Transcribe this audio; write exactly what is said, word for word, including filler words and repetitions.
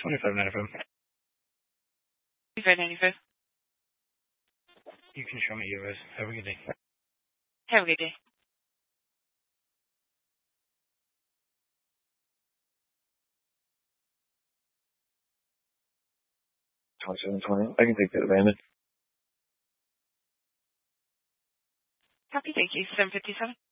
twenty-five ninety-five. twenty-five ninety-five. You can show me U S. Have a good day. Have a good day. twenty-seven twenty. I can take that advantage. Copy. Thank you. seven fifty-seven.